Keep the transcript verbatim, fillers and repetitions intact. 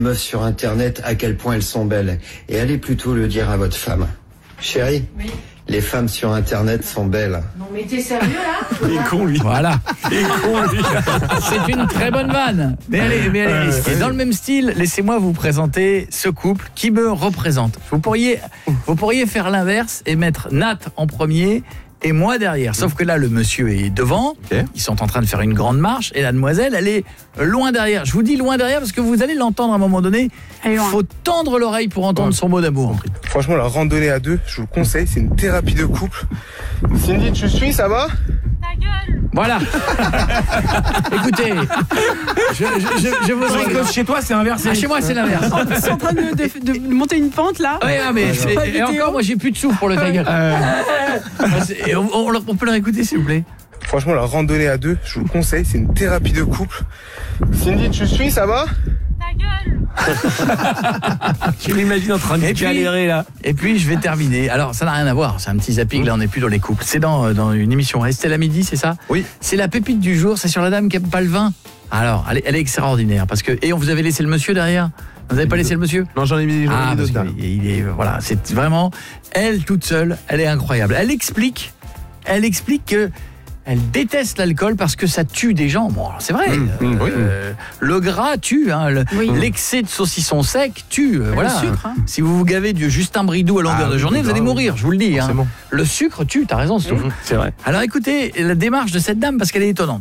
meufs sur internet à quel point elles sont belles. Et allez plutôt le dire à votre femme. Chérie, oui. Les femmes sur internet sont belles. Non mais t'es sérieux là? Il est con lui. Voilà. Il est con lui. C'est une très bonne vanne. Mais allez, mais allez. Euh, Et dans le même style, laissez-moi vous présenter ce couple qui me représente. Vous pourriez, vous pourriez faire l'inverse et mettre Nat en premier et moi derrière. Sauf que là, le monsieur est devant. Okay. Ils sont en train de faire une grande marche et la demoiselle, elle est loin derrière. Je vous dis loin derrière parce que vous allez l'entendre à un moment donné. Il faut tendre l'oreille pour entendre ouais. son mot d'amour. Franchement, la randonnée à deux, je vous le conseille, c'est une thérapie de couple. Cindy, tu suis, ça va? Ta gueule. Voilà. Écoutez, je, je, je, je vous que chez toi, c'est inversé. Ah, chez moi, c'est l'inverse. Ils sont en train de, de, de monter une pente là. Oui, non, mais et, et encore, moi, j'ai plus de souffle pour le ta gueule. Euh... on, on, on peut le réécouter, s'il vous plaît. Franchement, la randonnée à deux, je vous le conseille, c'est une thérapie de couple. Cindy, tu suis, ça va? Ta gueule. Je l'imagine en train de galérer là. Et puis je vais terminer. Alors ça n'a rien à voir, c'est un petit zapping, là on n'est plus dans les couples. C'est dans, dans une émission Restez à midi, c'est ça? Oui. C'est la pépite du jour, c'est sur la dame qui aime pas le vin. Alors, elle est, elle est extraordinaire parce que et on vous avait laissé le monsieur derrière. Vous n'avez pas laissé le monsieur? Non, j'en ai mis, j'en ai ah, mis d'autres. Il est voilà, c'est vraiment elle toute seule, elle est incroyable. Elle explique elle explique que elle déteste l'alcool parce que ça tue des gens. Bon, c'est vrai. Mmh, euh, oui. euh, le gras tue. Hein, le, oui. L'excès de saucisson sec tue. Euh, voilà. Le sucre. Hein. Si vous vous gavez du Justin Bridou à longueur ah, de journée, oui, vous allez mourir. Je vous le dis. Hein. Bon. Le sucre tue. T'as raison. Mmh, c'est vrai. Alors écoutez la démarche de cette dame parce qu'elle est étonnante.